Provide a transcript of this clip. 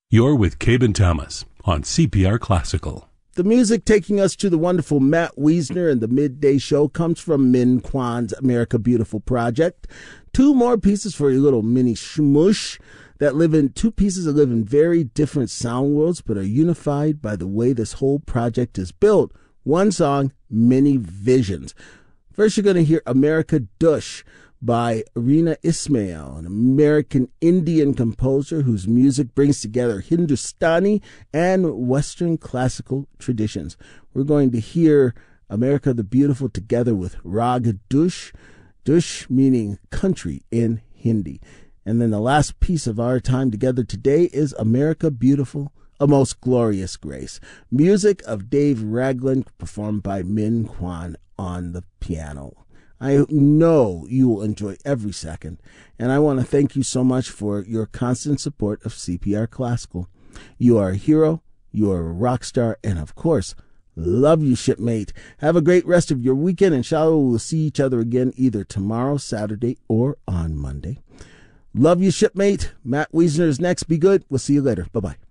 You're with Cabe Thomas on CPR Classical. The music taking us to the wonderful Matt Wiesner and the Midday Show comes from Min Kwan's America Beautiful project. Two more pieces for your little mini shmush two pieces that live in very different sound worlds but are unified by the way this whole project is built. One song, many visions. First, you're going to hear America Dush by Rina Ismail, an American Indian composer whose music brings together Hindustani and Western classical traditions. We're going to hear America the Beautiful together with Rag Dush, Dush meaning country in Hindi. And then the last piece of our time together today is America Beautiful, A Most Glorious Grace. Music of Dave Ragland performed by Min Kwan on the piano. I know you will enjoy every second, and I want to thank you so much for your constant support of CPR Classical. You are a hero, you are a rock star, and of course, love you, shipmate. Have a great rest of your weekend. Inshallah, we'll see each other again either tomorrow, Saturday, or on Monday. Love you, shipmate. Matt Wiesner is next. Be good. We'll see you later. Bye-bye.